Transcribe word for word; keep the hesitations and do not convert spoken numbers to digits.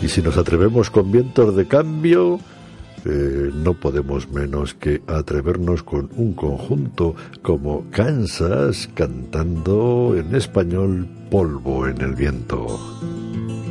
Y si nos atrevemos con vientos de cambio, eh, no podemos menos que atrevernos con un conjunto como Kansas cantando en español Polvo en el viento.